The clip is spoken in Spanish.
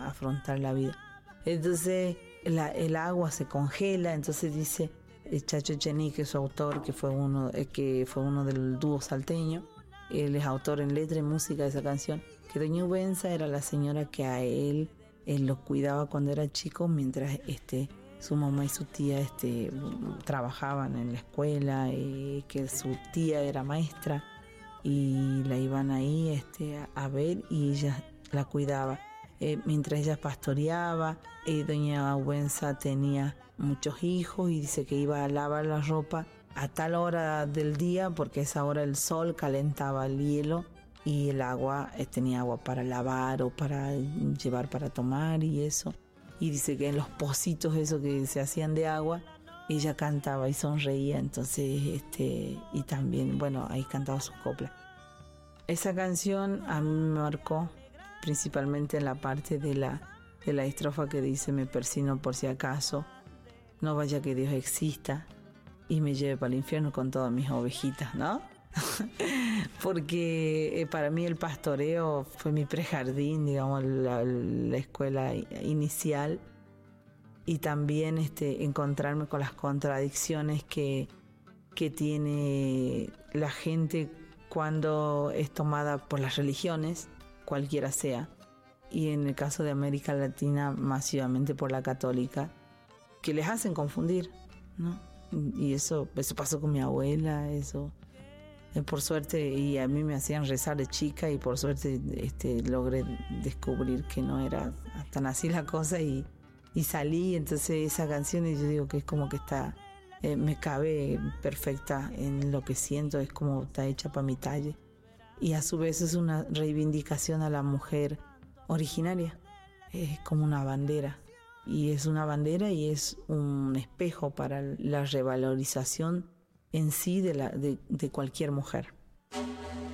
a afrontar la vida. Entonces el agua se congela, entonces dice Chacho Echenique, que es su autor, que fue uno del dúo salteño, él es autor en letra y música de esa canción, que doña Ubenza era la señora que a él lo cuidaba cuando era chico, mientras su mamá y su tía trabajaban en la escuela, que su tía era maestra y la iban ahí a ver y ella la cuidaba. Mientras ella pastoreaba, doña Ubenza tenía muchos hijos y dice que iba a lavar la ropa a tal hora del día porque a esa hora el sol calentaba el hielo y el agua, tenía agua para lavar o para llevar para tomar y eso. Y dice que en los pocitos esos que se hacían de agua, ella cantaba y sonreía, entonces, y también, bueno, ahí cantaba sus coplas. Esa canción a mí me marcó, principalmente en la parte de la estrofa que dice: me persino por si acaso, no vaya que Dios exista y me lleve para el infierno con todas mis ovejitas, ¿no? Porque para mí el pastoreo fue mi prejardín, digamos, la escuela inicial, y también encontrarme con las contradicciones que tiene la gente cuando es tomada por las religiones, cualquiera sea, y en el caso de América Latina masivamente por la católica, que les hacen confundir, ¿no? Y eso pasó con mi abuela, eso por suerte, y a mí me hacían rezar de chica y por suerte logré descubrir que no era tan así la cosa y salí. Entonces esa canción, y yo digo que es como que está, me cabe perfecta en lo que siento, es como está hecha para mi talle, y a su vez es una reivindicación a la mujer originaria, es como una bandera, y es una bandera y es un espejo para la revalorización en sí de cualquier mujer.